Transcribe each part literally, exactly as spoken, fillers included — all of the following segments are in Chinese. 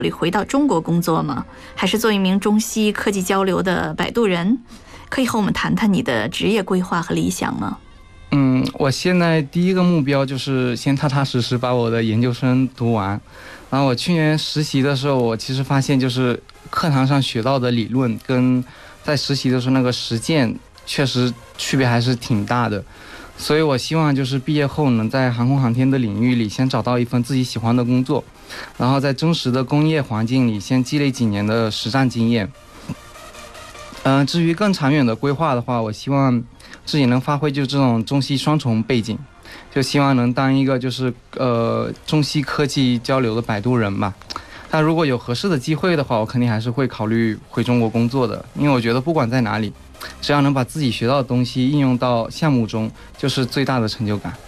虑回到中国工作吗？还是做一名中西科技交流的摆渡人？可以和我们谈谈你的职业规划和理想吗？ 嗯，我现在第一个目标就是先踏踏实实把我的研究生读完。然后我去年实习的时候，我其实发现就是课堂上学到的理论跟在实习的时候那个实践确实区别还是挺大的。所以我希望就是毕业后能在航空航天的领域里先找到一份自己喜欢的工作，然后在真实的工业环境里先积累几年的实战经验。嗯、呃，至于更长远的规划的话，我希望自己能发挥就这种中西双重背景，就希望能当一个就是呃中西科技交流的摆渡人吧。但如果有合适的机会的话，我肯定还是会考虑回中国工作的，因为我觉得不管在哪里，只要能把自己学到的东西应用到项目中，就是最大的成就感。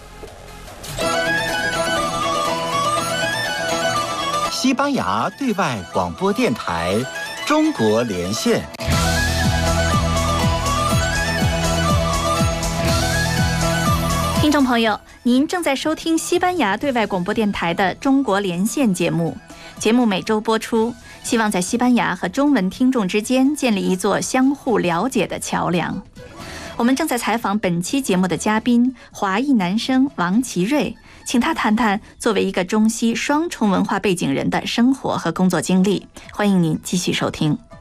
西班牙对外广播电台中国连线。 听众朋友，您正在收听西班牙对外广播电台的中国连线节目，节目每周播出，希望在西班牙和中文听众之间建立一座相互了解的桥梁。我们正在采访本期节目的嘉宾，华裔男生王奇瑞，请他谈谈作为一个中西双重文化背景人的生活和工作经历。欢迎您继续收听。